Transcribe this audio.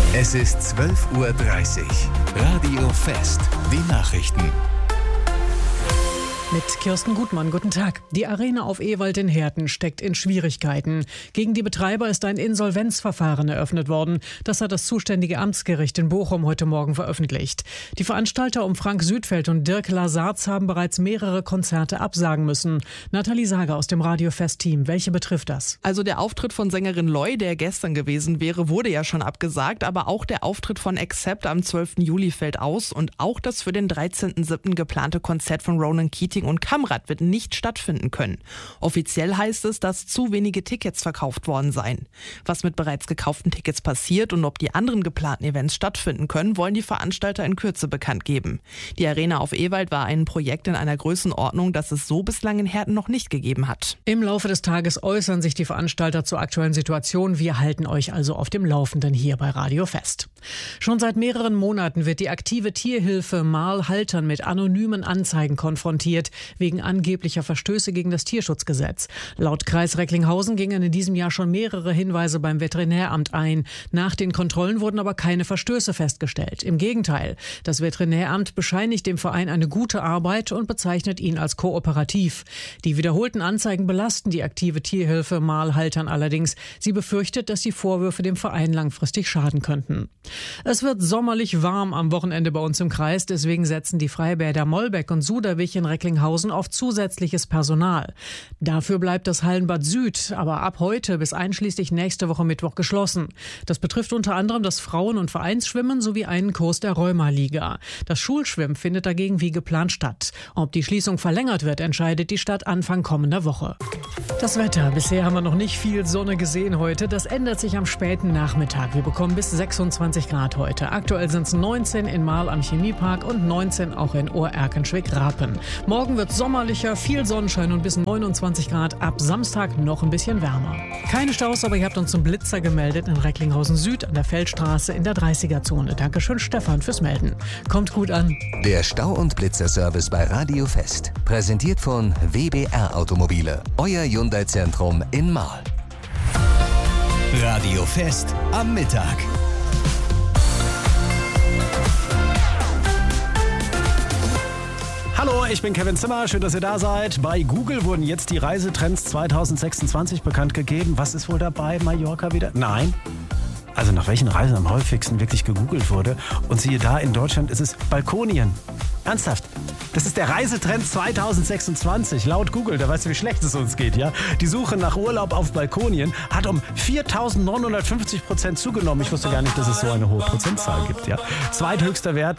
Es ist 12:30 Uhr. Radio Fest. Die Nachrichten. Mit Kirsten Gutmann, guten Tag. Die Arena auf Ewald in Herten steckt in Schwierigkeiten. Gegen die Betreiber ist ein Insolvenzverfahren eröffnet worden. Das hat das zuständige Amtsgericht in Bochum heute Morgen veröffentlicht. Die Veranstalter um Frank Südfeld und Dirk Lasarz haben bereits mehrere Konzerte absagen müssen. Nathalie Sager aus dem Radio Fest-Team. Welche betrifft das? Also der Auftritt von Sängerin Loy, der gestern gewesen wäre, wurde ja schon abgesagt. Aber auch der Auftritt von Accept am 12. Juli fällt aus. Und auch das für den 13.07. geplante Konzert von Ronan Keating und Kamrat wird nicht stattfinden können. Offiziell heißt es, dass zu wenige Tickets verkauft worden seien. Was mit bereits gekauften Tickets passiert und ob die anderen geplanten Events stattfinden können, wollen die Veranstalter in Kürze bekannt geben. Die Arena auf Ewald war ein Projekt in einer Größenordnung, das es so bislang in Herten noch nicht gegeben hat. Im Laufe des Tages äußern sich die Veranstalter zur aktuellen Situation. Wir halten euch also auf dem Laufenden hier bei Radio Fest. Schon seit mehreren Monaten wird die aktive Tierhilfe Marl Haltern mit anonymen Anzeigen konfrontiert, wegen angeblicher Verstöße gegen das Tierschutzgesetz. Laut Kreis Recklinghausen gingen in diesem Jahr schon mehrere Hinweise beim Veterinäramt ein. Nach den Kontrollen wurden aber keine Verstöße festgestellt. Im Gegenteil, das Veterinäramt bescheinigt dem Verein eine gute Arbeit und bezeichnet ihn als kooperativ. Die wiederholten Anzeigen belasten die aktive Tierhilfe Marl Haltern allerdings. Sie befürchtet, dass die Vorwürfe dem Verein langfristig schaden könnten. Es wird sommerlich warm am Wochenende bei uns im Kreis. Deswegen setzen die Freibäder Mollbeck und Suderwich in Recklinghausen auf zusätzliches Personal. Dafür bleibt das Hallenbad Süd aber ab heute bis einschließlich nächste Woche Mittwoch geschlossen. Das betrifft unter anderem das Frauen- und Vereinsschwimmen sowie einen Kurs der Rheuma-Liga. Das Schulschwimmen findet dagegen wie geplant statt. Ob die Schließung verlängert wird, entscheidet die Stadt Anfang kommender Woche. Das Wetter. Bisher haben wir noch nicht viel Sonne gesehen heute. Das ändert sich am späten Nachmittag. Wir bekommen bis 26 Grad heute. Aktuell sind es 19 in Marl am Chemiepark und 19 auch in Ohr-Erkenschwick-Rapen. Morgen wird sommerlicher, viel Sonnenschein und bis 29 Grad. Ab Samstag noch ein bisschen wärmer. Keine Staus, aber ihr habt uns zum Blitzer gemeldet in Recklinghausen Süd an der Feldstraße in der 30er-Zone. Dankeschön, Stefan, fürs Melden. Kommt gut an. Der Stau- und Blitzerservice bei Radio Fest. Präsentiert von WBR Automobile. Euer Hyundai-Zentrum in Marl. Radio Fest am Mittag. Hallo, ich bin Kevin Zimmer, schön, dass ihr da seid. Bei Google wurden jetzt die Reisetrends 2026 bekannt gegeben. Was ist wohl dabei? Mallorca wieder? Nein. Also nach welchen Reisen am häufigsten wirklich gegoogelt wurde. Und siehe da, in Deutschland ist es Balkonien. Ernsthaft. Das ist der Reisetrend 2026. Laut Google, da weißt du, wie schlecht es uns geht, ja? Die Suche nach Urlaub auf Balkonien hat um 4.950% zugenommen. Ich wusste gar nicht, dass es so eine hohe Prozentzahl gibt, ja? Zweithöchster Wert